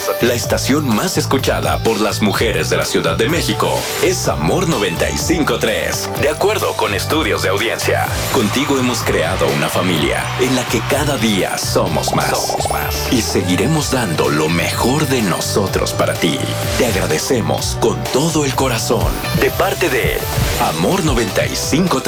La estación más escuchada por las mujeres de la Ciudad de México es Amor 95.3. De acuerdo con estudios de audiencia, contigo hemos creado una familia en la que cada día somos más. Y seguiremos dando lo mejor de nosotros para ti. Te agradecemos con todo el corazón. De parte de Amor 95.3.